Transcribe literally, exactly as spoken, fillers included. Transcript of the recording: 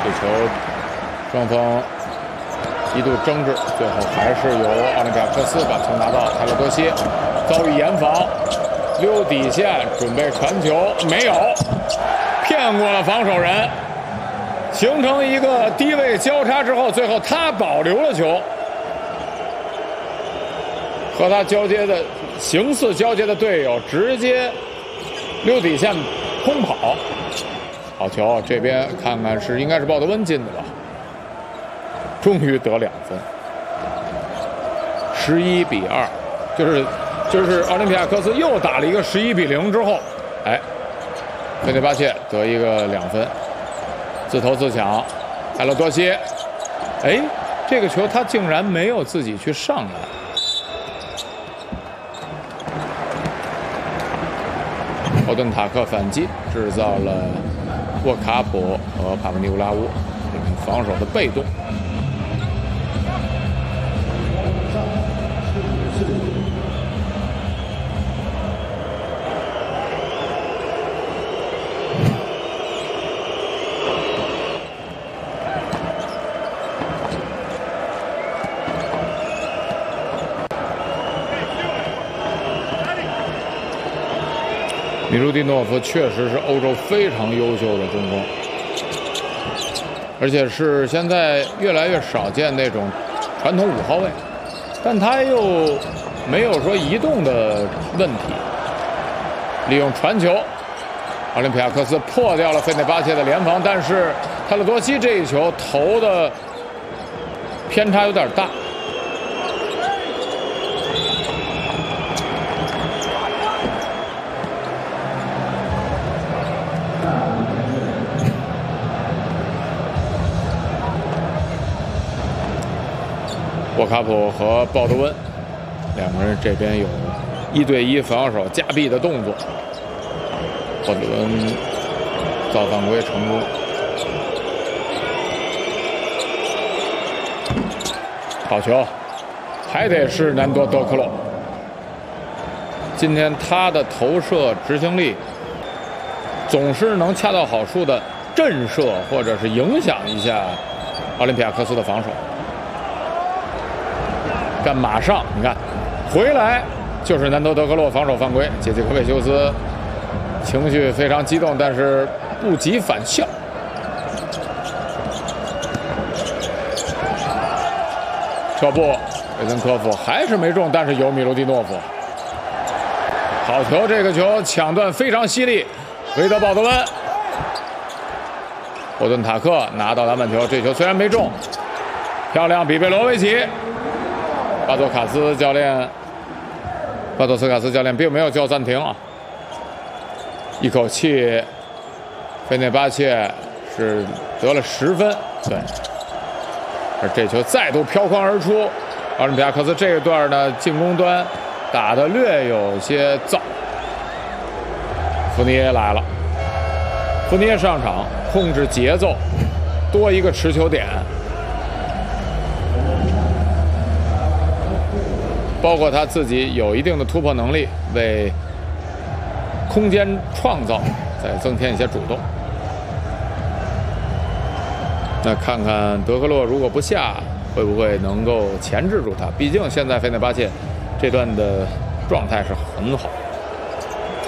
这球双方一度争执，最后还是由奥林匹亚科斯把球拿到。泰勒多西遭遇严防，溜底线准备传球，没有，骗过了防守人，形成一个低位交叉之后，最后他保留了球，和他交接的形似交接的队友直接溜底线空跑。好球，这边看看是应该是鲍德温进的吧。终于得两分，十一比二，就是就是奥林匹亚科斯又打了一个十一比零之后，哎，费内巴切得一个两分，自投自抢，泰勒多西，哎，这个球他竟然没有自己去上来。奥顿塔克反击，制造了沃卡普和帕夫尼乌拉乌防守的被动。米卢蒂诺夫确实是欧洲非常优秀的中锋，而且是现在越来越少见那种传统五号位，但他又没有说移动的问题。利用传球，奥林匹亚科斯破掉了费内巴切的联防，但是泰勒多西这一球投的偏差有点大。沃卡普和鲍德温两个人这边有一对一防守夹壁的动作，鲍德温造犯规成功。好球，还得是南多德克洛。今天他的投射执行力总是能恰到好处的震慑或者是影响一下奥林匹亚科斯的防守。但马上你看回来就是南多德克洛防守犯规，杰西科维修斯情绪非常激动，但是不及反效。撤步，维森科夫还是没中，但是有米卢蒂诺夫。好球，这个球抢断非常犀利，维德鲍德温，霍顿塔克拿到篮板球，这球虽然没中，漂亮，比贝罗维奇。巴多卡斯教练，巴多斯卡斯教练并没有叫暂停啊，一口气，费内巴切是得了十分，对，而这球再度飘框而出，奥林匹亚科斯这一段呢进攻端打得略有些燥，福尼耶来了，福尼耶上场控制节奏，多一个持球点。包括他自己有一定的突破能力，为空间创造再增添一些主动。那看看德克洛如果不下，会不会能够钳制住他？毕竟现在费内巴切这段的状态是很好。